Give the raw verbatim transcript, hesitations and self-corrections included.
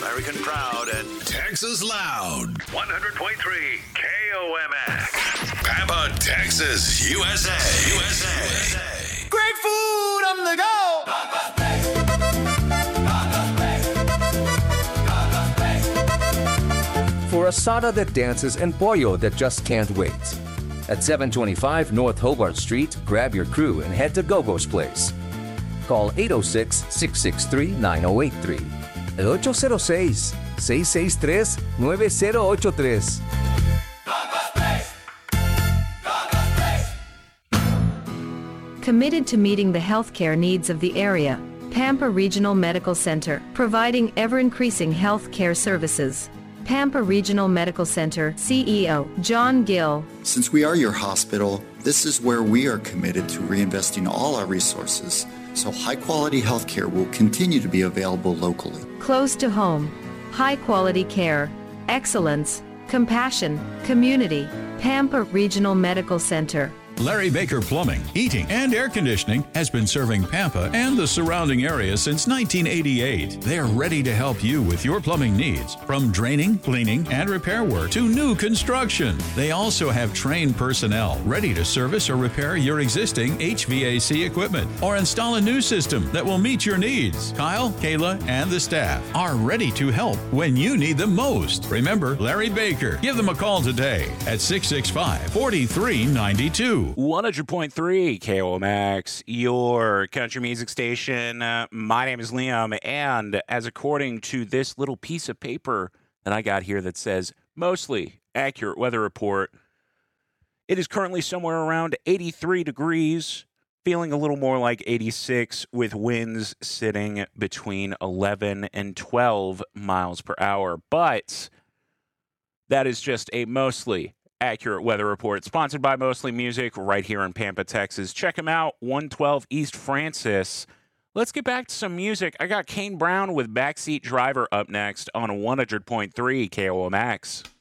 American proud and Texas loud. one hundred point three K O M X. Pampa, Texas, U S A. U S A. U S A. Great food on the go. Papa's Place. Papa's Place. For asada that dances and pollo that just can't wait. At seven twenty-five North Hobart Street, grab your crew and head to Gogo's Place. Call eight oh six, six six three, nine oh eight three. eight oh six, six six three, nine oh eight three. Papa's Place. Papa's Place. Committed to meeting the healthcare needs of the area, Pampa Regional Medical Center, providing ever-increasing healthcare services. Pampa Regional Medical Center C E O John Gill. Since we are your hospital, this is where we are committed to reinvesting all our resources, so high-quality healthcare will continue to be available locally. Close to home, high-quality care, excellence, compassion, community. Pampa Regional Medical Center. Larry Baker Plumbing, Heating, and Air Conditioning has been serving Pampa and the surrounding area since nineteen eighty-eight. They're ready to help you with your plumbing needs, from draining, cleaning, and repair work to new construction. They also have trained personnel ready to service or repair your existing H V A C equipment or install a new system that will meet your needs. Kyle, Kayla, and the staff are ready to help when you need them most. Remember Larry Baker. Give them a call today at six six five, four three nine two. one hundred point three K O M X, your country music station. Uh, my name is Liam, and as according to this little piece of paper that I got here that says mostly accurate weather report, it is currently somewhere around eighty-three degrees, feeling a little more like eighty-six, with winds sitting between eleven and twelve miles per hour. But that is just a mostly accurate weather report, sponsored by Mostly Music right here in Pampa, Texas. Check them out, one twelve East Francis. Let's get back to some music. I got Kane Brown with Backseat Driver up next on one hundred point three K O M X.